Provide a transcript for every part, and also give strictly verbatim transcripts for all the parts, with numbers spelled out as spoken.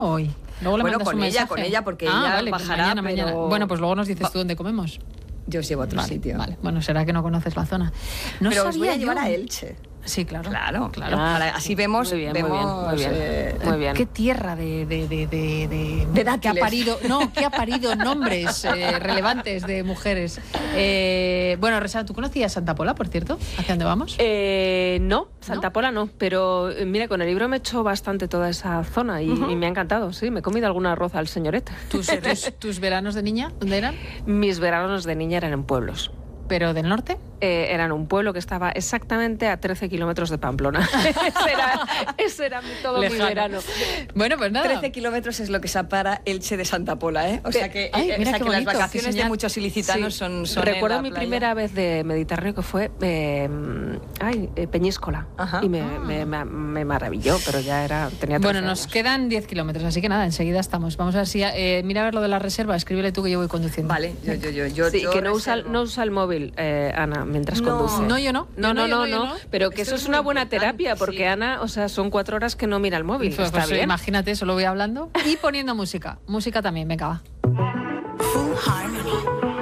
Hoy. Luego le bueno, mandas con un ella, mensaje. con ella, porque ah, ella vale, bajará, mañana, pero... mañana. Bueno, pues luego nos dices tú dónde comemos. Yo os llevo a otro vale, sitio. Vale, bueno, será que no conoces la zona. No pero os voy a yo. llevar a Elche. Sí, claro. Claro, claro. Ah, así vemos, muy bien, vemos muy bien, muy bien, eh, muy bien. Qué tierra de, de, de, de, de, de que ha parido, no, que ha parido nombres eh, relevantes de mujeres. Eh, bueno, Resa, ¿tú conocías Santa Pola, por cierto? ¿Hacia dónde vamos? Eh, no, Santa ¿No? Pola no, pero eh, mira, con el libro me he hecho bastante toda esa zona y, uh-huh. y me ha encantado, sí, me he comido alguna arroz al señorete. ¿Tus, tus, ¿Tus veranos de niña dónde eran? Mis veranos de niña eran en pueblos. ¿Pero del norte? Eh, eran un pueblo que estaba exactamente a trece kilómetros de Pamplona. ese, era, ese era todo Lejano. mi verano. Bueno, pues nada. trece kilómetros es lo que separa Elche de Santa Pola, ¿eh? O sea que, Ay, eh, mira o sea que bonito, las vacaciones de muchos ilicitanos sí. son, son Recuerdo en la mi playa. primera vez de Mediterráneo que fue eh, ay, eh, Peñíscola. Ajá. Y me, ah. me, me, me maravilló, pero ya era tenía Bueno, años. nos quedan diez kilómetros, así que nada, enseguida estamos. Vamos a ver si... Eh, mira a ver lo de la reserva, escríbele tú que yo voy conduciendo. Vale, yo, yo, yo. yo sí, yo que no usa, no usa el móvil, eh, Ana, mientras no. conduce. No, yo no. No, no, no, no, no, no. Pero que Esto eso es una buena terapia, porque sí. Ana, o sea, son cuatro horas que no mira el móvil. Pues, Está pues, bien. Imagínate, solo voy hablando y poniendo música. Música también, venga, va. Full Harmony.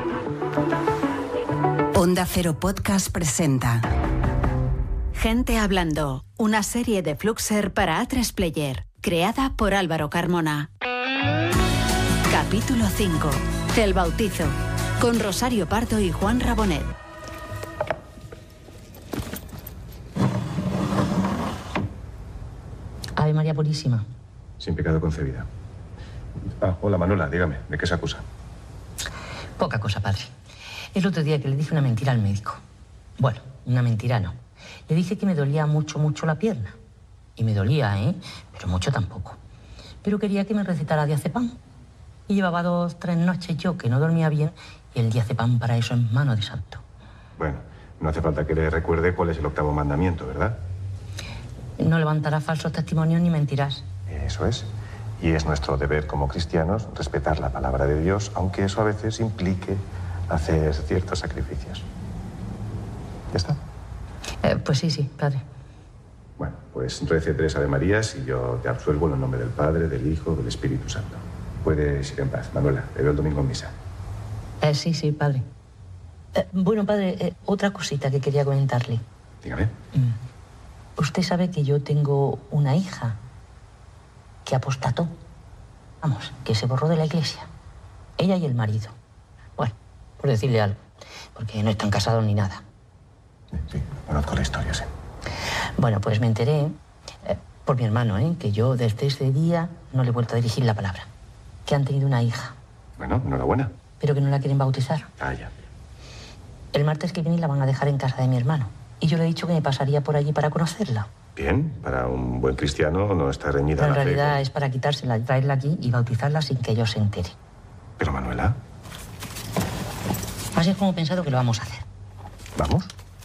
Onda Cero Podcast presenta Gente Hablando, una serie de Fluxer para A tres Player, creada por Álvaro Carmona. Capítulo cinco. El bautizo, con Rosario Pardo y Juan Rabonet. Ave María Purísima. Sin pecado concebida. Ah, hola Manuela, dígame, ¿de qué se acusa? Poca cosa, padre. El otro día que le dije una mentira al médico. Bueno, una mentira no. Le dije que me dolía mucho, mucho la pierna. Y me dolía, ¿eh? Pero mucho tampoco. Pero quería que me recetara diazepam. Y llevaba dos, tres noches yo que no dormía bien y el diazepam para eso es mano de santo. Bueno, no hace falta que le recuerde cuál es el octavo mandamiento, ¿verdad? No levantarás falsos testimonios ni mentirás. Eso es. Y es nuestro deber como cristianos respetar la palabra de Dios, aunque eso a veces implique hacer ciertos sacrificios. ¿Ya está? Eh, pues sí, sí, padre. Bueno, pues rece tres Ave Marías y yo te absuelvo en el nombre del Padre, del Hijo, del Espíritu Santo. Puedes ir en paz. Manuela, te veo el domingo en misa. Eh, sí, sí, padre. Eh, bueno, padre, eh, otra cosita que quería comentarle. Dígame. Mm. Usted sabe que yo tengo una hija que apostató. Vamos, que se borró de la iglesia. Ella y el marido. Bueno, por decirle algo, porque no están casados ni nada. Sí, sí, conozco la historia, sí. Bueno, pues me enteré, eh, por mi hermano, ¿eh? que yo desde ese día no le he vuelto a dirigir la palabra. Que han tenido una hija. Bueno, enhorabuena. Pero que no la quieren bautizar. Ah, ya. El martes que viene la van a dejar en casa de mi hermano. Y yo le he dicho que me pasaría por allí para conocerla. Bien, para un buen cristiano no está reñida Pero en la realidad fe. es para quitársela y traerla aquí y bautizarla sin que ellos se enteren. Pero, Manuela... Así es como he pensado que lo vamos a hacer. ¿Vamos?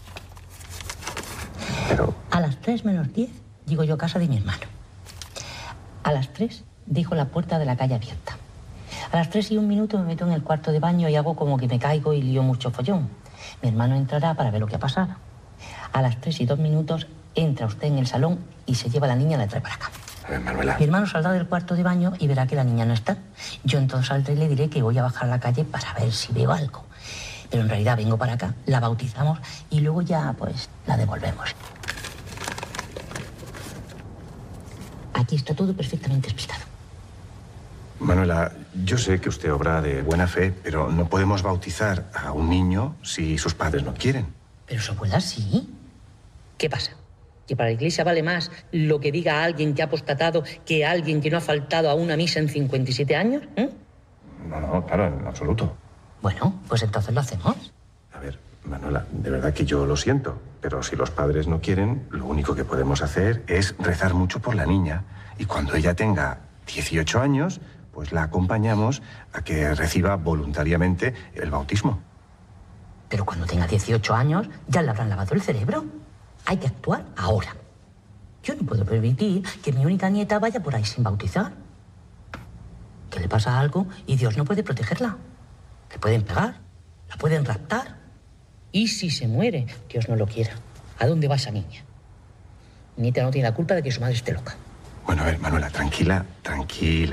Pero... A las tres menos diez digo yo casa de mi hermano. A las tres dejo la puerta de la calle abierta. A las tres y un minuto me meto en el cuarto de baño y hago como que me caigo y lío mucho follón. Mi hermano entrará para ver lo que ha pasado. A las tres y dos minutos entra usted en el salón y se lleva a la niña y la trae para acá. A ver, Manuela... Mi hermano saldrá del cuarto de baño y verá que la niña no está. Yo entonces saldré y le diré que voy a bajar a la calle para ver si veo algo. Pero en realidad vengo para acá, la bautizamos y luego ya, pues, la devolvemos. Aquí está todo perfectamente explicado. Manuela, yo sé que usted obra de buena fe, pero no podemos bautizar a un niño si sus padres no quieren. Pero su abuela sí. ¿Qué pasa? ¿Que para la iglesia vale más lo que diga alguien que ha apostatado que alguien que no ha faltado a una misa en cincuenta y siete años? ¿Eh? No, no, claro, en absoluto. Bueno, pues entonces lo hacemos. A ver, Manuela, de verdad que yo lo siento, pero si los padres no quieren, lo único que podemos hacer es rezar mucho por la niña. Y cuando ella tenga dieciocho años, pues la acompañamos a que reciba voluntariamente el bautismo. Pero cuando tenga dieciocho años, ya le habrán lavado el cerebro. Hay que actuar ahora. Yo no puedo permitir que mi única nieta vaya por ahí sin bautizar. Que le pasa algo y Dios no puede protegerla. Le pueden pegar, la pueden raptar. Y si se muere, Dios no lo quiera. ¿A dónde va esa niña? Mi nieta no tiene la culpa de que su madre esté loca. Bueno, a ver, Manuela, tranquila, tranquila.